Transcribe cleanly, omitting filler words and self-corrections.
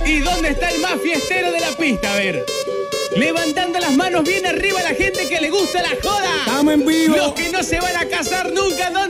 ¿Y dónde está el más fiestero de la pista? A ver. Levantando las manos bien arriba la gente que le gusta la joda. Estamos en vivo. Los que no se van a casar nunca,